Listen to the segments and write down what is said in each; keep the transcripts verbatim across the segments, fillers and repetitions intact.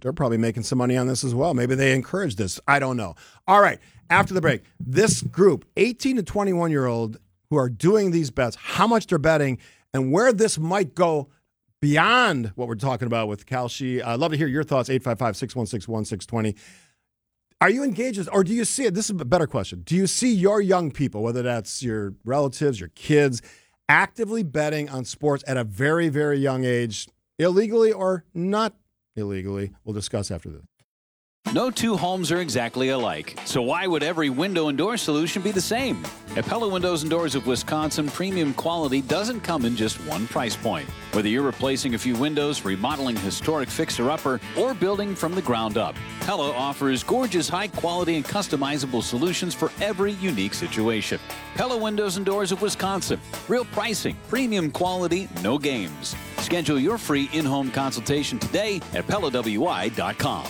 they're probably making some money on this as well. Maybe they encourage this. I don't know. All right. After the break, this group, eighteen to twenty-one-year-old who are doing these bets, how much they're betting, and where this might go beyond what we're talking about with Kalshi. I'd love to hear your thoughts, eight five five, six one six, one six two zero. Are you engaged, or do you see it? This is a better question. Do you see your young people, whether that's your relatives, your kids, actively betting on sports at a very, very young age, illegally or not illegally? We'll discuss after this. No two homes are exactly alike, so why would every window and door solution be the same? At Pella Windows and Doors of Wisconsin, premium quality doesn't come in just one price point. Whether you're replacing a few windows, remodeling a historic fixer-upper, or building from the ground up, Pella offers gorgeous, high-quality, and customizable solutions for every unique situation. Pella Windows and Doors of Wisconsin. Real pricing, premium quality, no games. Schedule your free in-home consultation today at Pella W I dot com.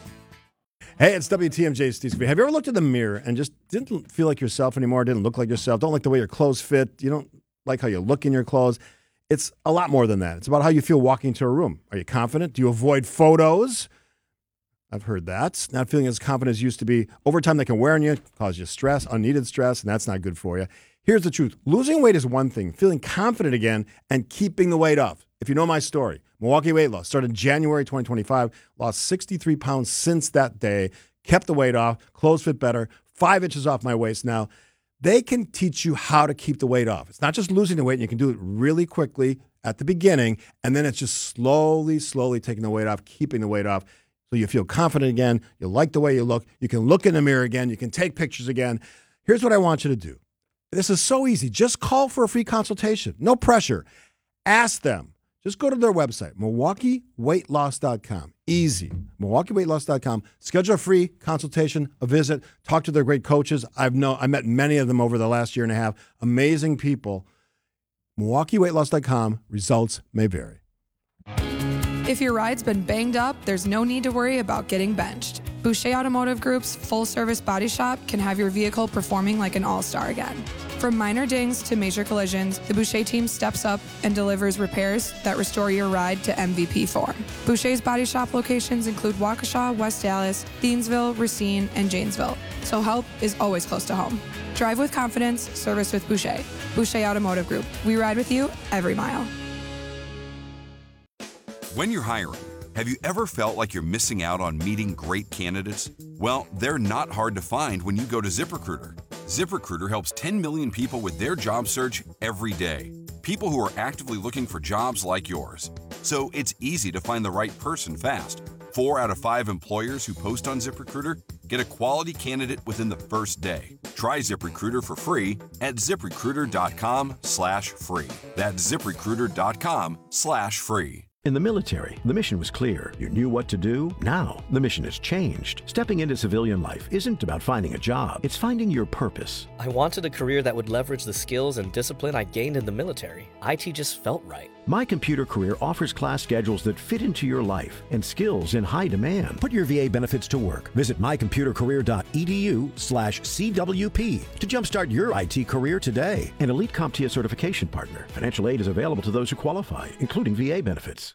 Hey, it's W T M J Steve. Have you ever looked in the mirror and just didn't feel like yourself anymore, didn't look like yourself, don't like the way your clothes fit, you don't like how you look in your clothes? It's a lot more than that. It's about how you feel walking into a room. Are you confident? Do you avoid photos? I've heard that. Not feeling as confident as you used to be. Over time, they can wear on you, cause you stress, unneeded stress, and that's not good for you. Here's the truth. Losing weight is one thing. Feeling confident again and keeping the weight off. If you know my story, Milwaukee Weight Loss started in January twenty twenty-five, lost sixty-three pounds since that day, kept the weight off, clothes fit better, five inches off my waist now. They can teach you how to keep the weight off. It's not just losing the weight, and you can do it really quickly at the beginning, and then it's just slowly, slowly taking the weight off, keeping the weight off, so you feel confident again, you like the way you look, you can look in the mirror again, you can take pictures again. Here's what I want you to do. This is so easy. Just call for a free consultation. No pressure. Ask them. Just go to their website, Milwaukee Weight Loss dot com. Easy. Milwaukee Weight Loss dot com. Schedule a free consultation, a visit, talk to their great coaches. I've known, I met many of them over the last year and a half. Amazing people. Milwaukee Weight Loss dot com. Results may vary. If your ride's been banged up, there's no need to worry about getting benched. Boucher Automotive Group's full-service body shop can have your vehicle performing like an all-star again. From minor dings to major collisions, the Boucher team steps up and delivers repairs that restore your ride to M V P form. Boucher's body shop locations include Waukesha, West Dallas, Thiensville, Racine, and Janesville, so help is always close to home. Drive with confidence, service with Boucher. Boucher Automotive Group. We ride with you every mile. When you're hiring, have you ever felt like you're missing out on meeting great candidates? Well, they're not hard to find when you go to ZipRecruiter. ZipRecruiter helps ten million people with their job search every day. People who are actively looking for jobs like yours. So it's easy to find the right person fast. Four out of five employers who post on ZipRecruiter get a quality candidate within the first day. Try ZipRecruiter for free at ZipRecruiter.com slash free. That's ZipRecruiter.com slash free. In the military, the mission was clear. You knew what to do. Now, the mission has changed. Stepping into civilian life isn't about finding a job. It's finding your purpose. I wanted a career that would leverage the skills and discipline I gained in the military. I T just felt right. My Computer Career offers class schedules that fit into your life and skills in high demand. Put your V A benefits to work. Visit mycomputercareer.edu slash CWP to jumpstart your I T career today. An Elite CompTIA certification partner. Financial aid is available to those who qualify, including V A benefits.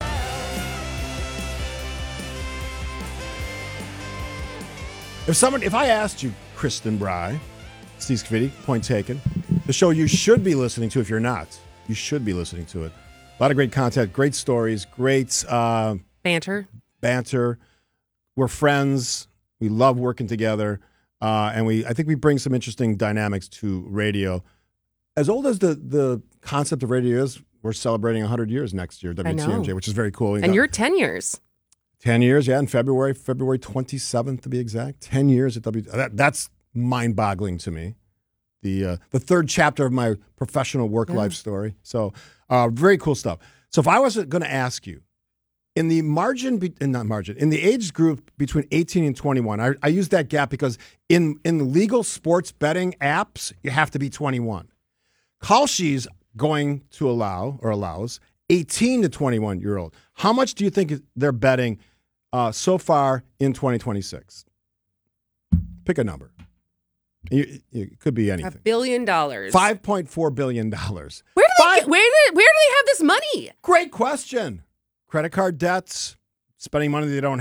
If someone, if I asked you, Kristen Bry, Steve Scafidi, point taken, the show you should be listening to if you're not, you should be listening to it. A lot of great content, great stories, great uh, banter. Banter. We're friends. We love working together, uh, and we I think we bring some interesting dynamics to radio. As old as the the concept of radio is, we're celebrating one hundred years next year, W T M J, which is very cool. You and know, you're ten years. ten years, yeah, in February, February twenty-seventh to be exact. ten years at W T M J. That, that's mind-boggling to me. The uh, the third chapter of my professional work-life yeah. story. So uh, very cool stuff. So if I was going to ask you, in the margin, be, not margin, in the age group between eighteen and twenty-one, I, I use that gap because in, in legal sports betting apps, you have to be twenty-one. Kalshi's going to allow, or allows, eighteen to twenty-one-year-old. How much do you think they're betting uh, so far in twenty twenty-six? Pick a number. You, it could be anything. A billion dollars. five point four billion dollars. Where do Five, they, where, do, where do they have this money? Great question. Credit card debts, spending money they don't